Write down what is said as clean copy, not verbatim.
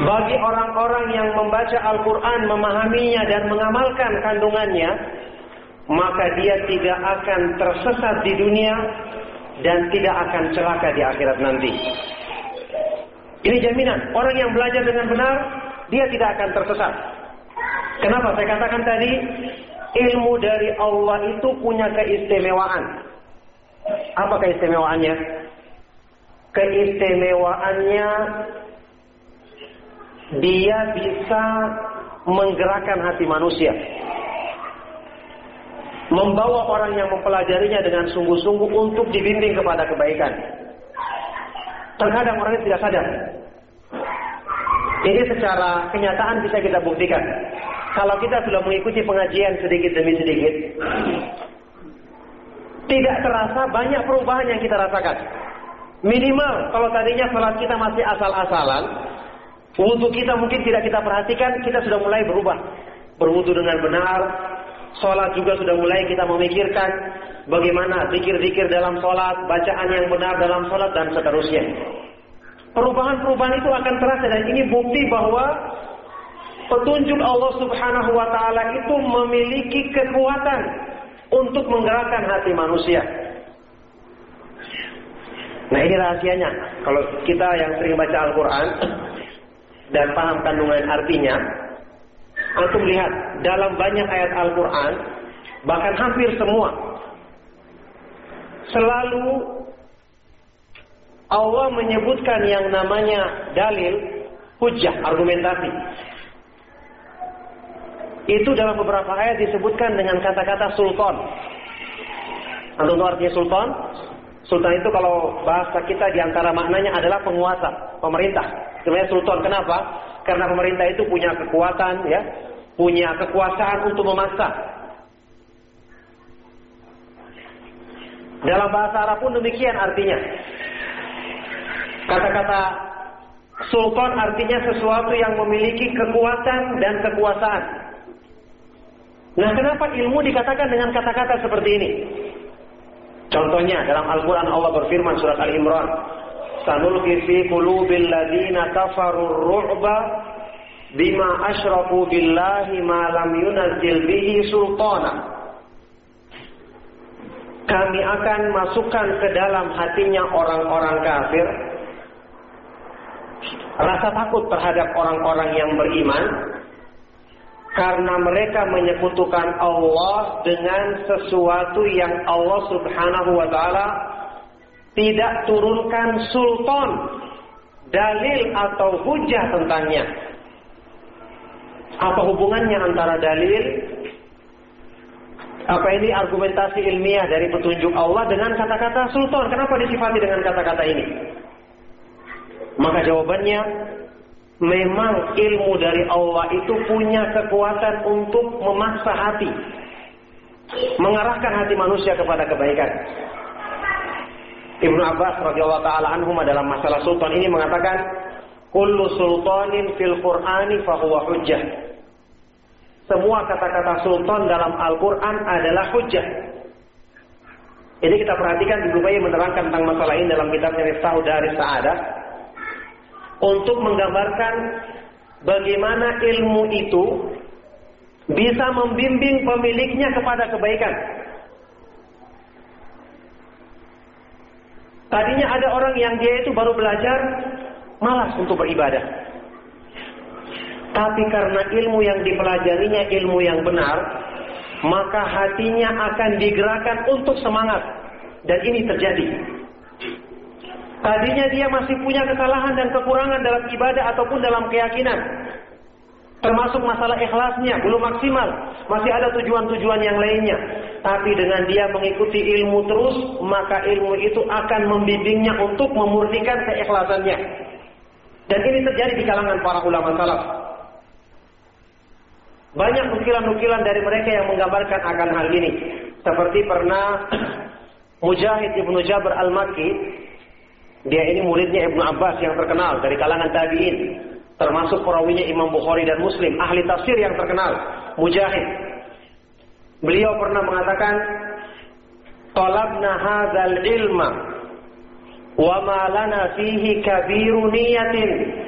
Bagi orang-orang yang membaca Al-Quran, memahaminya dan mengamalkan kandungannya, maka dia tidak akan tersesat di dunia dan tidak akan celaka di akhirat nanti. Ini jaminan. Orang yang belajar dengan benar, dia tidak akan tersesat. Kenapa saya katakan tadi, ilmu dari Allah itu punya keistimewaan. Apa keistimewaannya? Keistimewaannya, dia bisa menggerakkan hati manusia, membawa orang yang mempelajarinya dengan sungguh-sungguh untuk dibimbing kepada kebaikan. Terkadang orangnya tidak sadar. Ini secara kenyataan bisa kita buktikan. Kalau kita sudah mengikuti pengajian sedikit demi sedikit, tidak terasa banyak perubahan yang kita rasakan. Minimal kalau tadinya salat kita masih asal-asalan, wudu kita mungkin tidak kita perhatikan, kita sudah mulai berubah. Berwudu dengan benar, salat juga sudah mulai kita memikirkan bagaimana zikir-zikir dalam salat, bacaan yang benar dalam salat, dan seterusnya. Perubahan-perubahan itu akan terasa, dan ini bukti bahwa petunjuk Allah Subhanahu wa Ta'ala itu memiliki kekuatan untuk menggerakkan hati manusia. Nah, ini rahasianya. Kalau kita yang sering baca Al-Quran dan paham kandungan artinya, antum lihat dalam banyak ayat Al-Quran, bahkan hampir semua, selalu Allah menyebutkan yang namanya dalil, hujjah, argumentasi. Itu dalam beberapa ayat disebutkan dengan kata-kata sultan. Antum tahu artinya sultan? Sultan itu kalau bahasa kita diantara maknanya adalah penguasa, pemerintah. Sebenarnya sultan, kenapa? Karena pemerintah itu punya kekuatan, ya, punya kekuasaan untuk memaksa. Dalam bahasa Arab pun demikian artinya. Kata-kata sultan artinya sesuatu yang memiliki kekuatan dan kekuasaan. Nah, kenapa ilmu dikatakan dengan kata-kata seperti ini? Contohnya dalam Al-Quran Allah berfirman surat Al-Imran, "Sanulqi fi qulubil ladzina kafarur ru'ba bima asyraku billahi ma lam yunazzil bihi sultana." Kami akan masukkan ke dalam hatinya orang-orang kafir rasa takut terhadap orang-orang yang beriman, karena mereka menyekutukan Allah dengan sesuatu yang Allah Subhanahu wa Ta'ala tidak turunkan sultan, dalil atau hujah tentangnya. Apa hubungannya antara dalil, apa ini argumentasi ilmiah dari petunjuk Allah dengan kata-kata sultan? Kenapa disifati dengan kata-kata ini? Maka jawabannya, memang ilmu dari Allah itu punya kekuatan untuk memaksa hati, mengarahkan hati manusia kepada kebaikan. Ibnu Abbas radhiyallahu taala anhuma dalam masalah sultan ini mengatakan, "Kullu sultanin fil Qur'ani fahuwa hujjah." Semua kata-kata sultan dalam Al-Qur'an adalah hujjah. Ini kita perhatikan, Ibnu Qayyim menerangkan tentang masalah ini dalam kitabnya Miftahud Daris Sa'adah, untuk menggambarkan bagaimana ilmu itu bisa membimbing pemiliknya kepada kebaikan. Tadinya ada orang yang dia itu baru belajar, malas untuk beribadah. Tapi karena ilmu yang dipelajarinya ilmu yang benar, maka hatinya akan digerakkan untuk semangat. Dan ini terjadi. Tadinya dia masih punya kesalahan dan kekurangan dalam ibadah ataupun dalam keyakinan, termasuk masalah ikhlasnya belum maksimal, masih ada tujuan-tujuan yang lainnya. Tapi dengan dia mengikuti ilmu terus, maka ilmu itu akan membimbingnya untuk memurnikan keikhlasannya. Dan ini terjadi di kalangan para ulama salaf. Banyak nukilan-nukilan dari mereka yang menggambarkan akan hal ini. Seperti pernah Mujahid Ibnu Jabr Al-Makki, dia ini muridnya Ibnu Abbas yang terkenal dari kalangan tabi'in, termasuk perawinya Imam Bukhari dan Muslim, ahli tafsir yang terkenal, Mujahid. Beliau pernah mengatakan, "Talabna hadzal ilma wa ma lana fihi kabiru niyatin